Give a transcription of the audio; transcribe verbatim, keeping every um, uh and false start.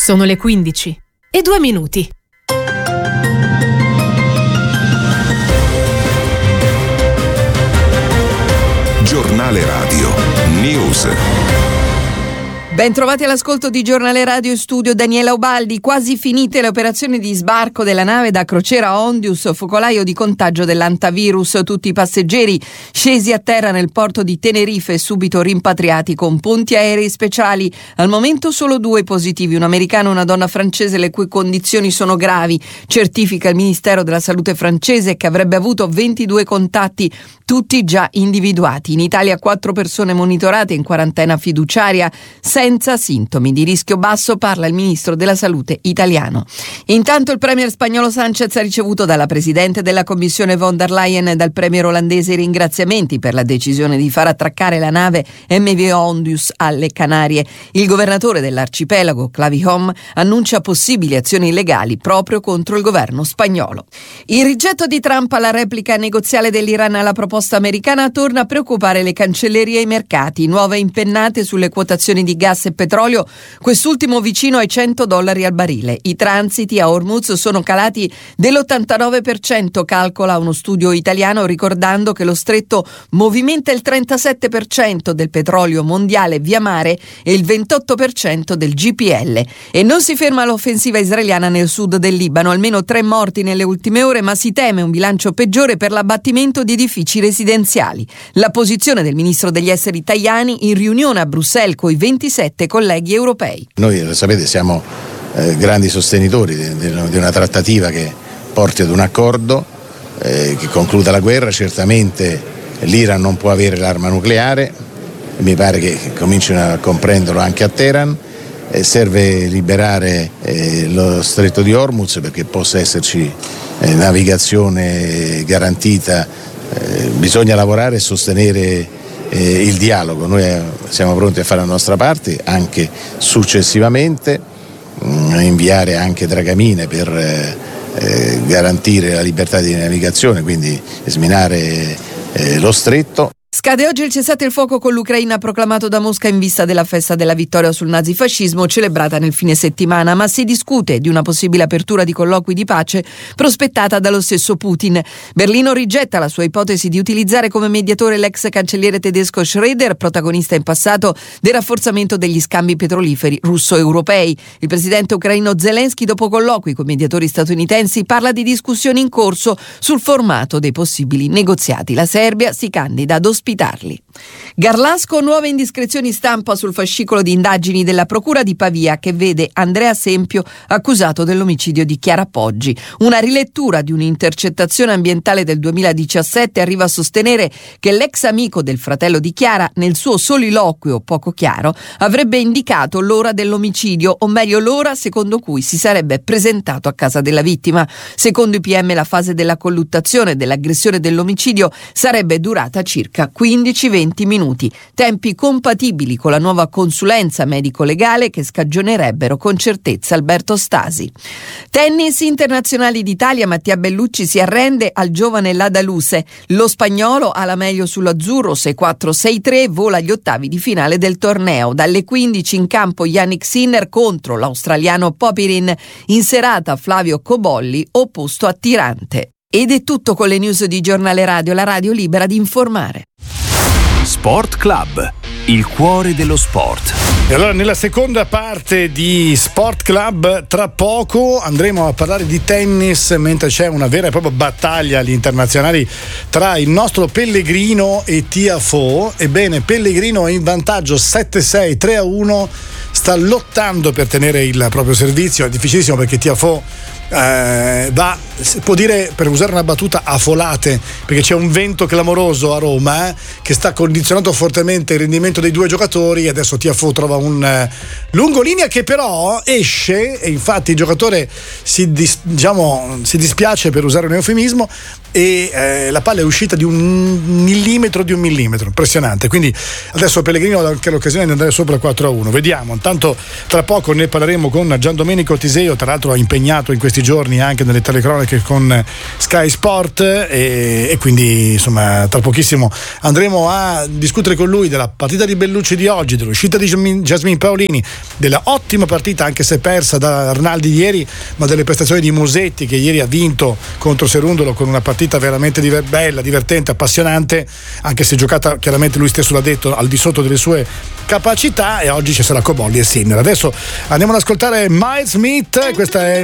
Sono le quindici e due minuti. Giornale Radio News. Ben trovati all'ascolto di Giornale Radio in studio Daniela Ubaldi. Quasi finite le operazioni di sbarco della nave da crociera Ondius, focolaio di contagio dell'antavirus. Tutti i passeggeri scesi a terra nel porto di Tenerife e subito rimpatriati con ponti aerei speciali. Al momento solo due positivi, un americano e una donna francese le cui condizioni sono gravi. Certifica il Ministero della Salute francese che avrebbe avuto ventidue contatti, tutti già individuati. In Italia quattro persone monitorate in quarantena fiduciaria senza sintomi. Di rischio basso parla il ministro della Salute italiano. Intanto il premier spagnolo Sánchez ha ricevuto dalla presidente della Commissione von der Leyen e dal premier olandese i ringraziamenti per la decisione di far attraccare la nave M V Ondius alle Canarie. Il governatore dell'arcipelago, Clavijo, annuncia possibili azioni illegali proprio contro il governo spagnolo. Il rigetto di Trump alla replica negoziale dell'Iran alla proposta americana torna a preoccupare le cancellerie e i mercati. Nuove impennate sulle quotazioni di gas e petrolio, quest'ultimo vicino ai cento dollari al barile. I transiti a Hormuz sono calati dell'ottantanove per cento, calcola uno studio italiano, ricordando che lo stretto movimenta il trentasette per cento del petrolio mondiale via mare e il ventotto per cento del G P L. E non si ferma l'offensiva israeliana nel sud del Libano, almeno tre morti nelle ultime ore, ma si teme un bilancio peggiore per l'abbattimento di edifici residenziali. La posizione del ministro degli esteri Tajani in riunione a Bruxelles con i ventisette colleghi europei. Noi, lo sapete, siamo eh, grandi sostenitori di, di una trattativa che porti ad un accordo eh, che concluda la guerra. Certamente l'Iran non può avere l'arma nucleare, mi pare che cominciano a comprenderlo anche a Teheran. Eh, serve liberare eh, lo stretto di Hormuz perché possa esserci eh, navigazione garantita. Eh, bisogna lavorare e sostenere Eh, il dialogo. Noi eh, siamo pronti a fare la nostra parte, anche successivamente mh, inviare anche dragamine per eh, eh, garantire la libertà di navigazione, quindi sminare eh, lo stretto. Scade oggi il cessate il fuoco con l'Ucraina proclamato da Mosca in vista della festa della vittoria sul nazifascismo celebrata nel fine settimana, ma si discute di una possibile apertura di colloqui di pace prospettata dallo stesso Putin. Berlino rigetta la sua ipotesi di utilizzare come mediatore l'ex cancelliere tedesco Schröder, protagonista in passato del rafforzamento degli scambi petroliferi russo-europei. Il presidente ucraino Zelensky, dopo colloqui con mediatori statunitensi, parla di discussioni in corso sul formato dei possibili negoziati. La Serbia si candida ad ospitarli. Garlasco, nuove indiscrezioni stampa sul fascicolo di indagini della Procura di Pavia che vede Andrea Sempio accusato dell'omicidio di Chiara Poggi. Una rilettura di un'intercettazione ambientale del duemiladiciassette arriva a sostenere che l'ex amico del fratello di Chiara, nel suo soliloquio poco chiaro, avrebbe indicato l'ora dell'omicidio, o meglio l'ora secondo cui si sarebbe presentato a casa della vittima. Secondo i P M la fase della colluttazione e dell'aggressione dell'omicidio sarebbe durata circa quindici venti minuti, tempi compatibili con la nuova consulenza medico-legale che scagionerebbero con certezza Alberto Stasi. Tennis internazionali d'Italia, Mattia Bellucci si arrende al giovane Ladaluse. Lo spagnolo ha la meglio sull'azzurro, sei quattro sei tre, vola agli ottavi di finale del torneo. Dalle quindici in campo Yannick Sinner contro l'australiano Popirin, in serata Flavio Cobolli opposto a Tirante. Ed è tutto con le news di Giornale Radio, la radio libera di informare. Sport Club, il cuore dello sport. E allora nella seconda parte di Sport Club tra poco andremo a parlare di tennis, mentre c'è una vera e propria battaglia agli internazionali tra il nostro Pellegrino e Tiafoe. Ebbene, Pellegrino è in vantaggio sette sei, tre a uno, sta lottando per tenere il proprio servizio. È difficilissimo perché Tiafoe Eh, va, si può dire, per usare una battuta, a folate, perché c'è un vento clamoroso a Roma eh, che sta condizionando fortemente il rendimento dei due giocatori. Adesso Tiafoe trova un eh, lungolinea che però esce, e infatti il giocatore si, dis, diciamo, si dispiace, per usare un eufemismo, e eh, la palla è uscita di un millimetro di un millimetro, impressionante. Quindi adesso Pellegrino ha anche l'occasione di andare sopra quattro a uno. Vediamo. Intanto Intanto tra poco ne parleremo con Gian Domenico Tiseo, tra l'altro impegnato in questi giorni anche nelle telecronache con Sky Sport, e, e quindi insomma tra pochissimo andremo a discutere con lui della partita di Bellucci di oggi, dell'uscita di Jasmine Paolini, della ottima partita anche se persa da Arnaldi ieri, ma delle prestazioni di Musetti che ieri ha vinto contro Serundolo con una partita veramente diver- bella, divertente, appassionante, anche se giocata, chiaramente lui stesso l'ha detto, al di sotto delle sue capacità. E oggi ci sarà Cobolli e Sinner. Adesso andiamo ad ascoltare Miles Smith, questa è